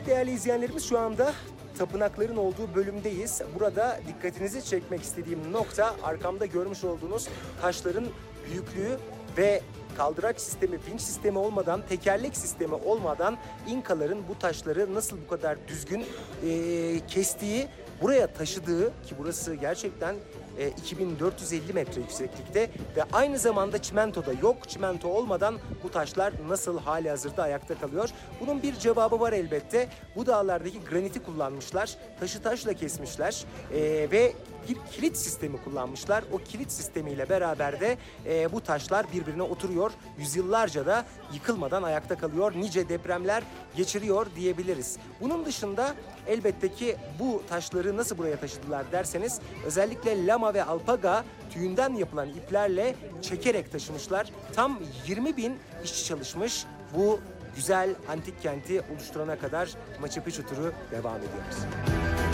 Evet değerli izleyenlerimiz, şu anda tapınakların olduğu bölümdeyiz. Burada dikkatinizi çekmek istediğim nokta, arkamda görmüş olduğunuz taşların büyüklüğü ve kaldıraç sistemi, vinç sistemi olmadan, tekerlek sistemi olmadan İnkaların bu taşları nasıl bu kadar düzgün kestiği, buraya taşıdığı, ki burası gerçekten 2450 metre yükseklikte ve aynı zamanda çimento da yok. Çimento olmadan bu taşlar nasıl hali hazırda ayakta kalıyor? Bunun bir cevabı var elbette. Bu dağlardaki graniti kullanmışlar, taşı taşla kesmişler ve bir kilit sistemi kullanmışlar. O kilit sistemiyle beraber de bu taşlar birbirine oturuyor. Yüzyıllarca da yıkılmadan ayakta kalıyor. Nice depremler geçiriyor diyebiliriz. Bunun dışında elbette ki bu taşları nasıl buraya taşıdılar derseniz, özellikle lama ve alpaga tüyünden yapılan iplerle çekerek taşımışlar. Tam 20.000 işçi çalışmış bu güzel antik kenti oluşturana kadar Machu Picchu turu devam ediyor.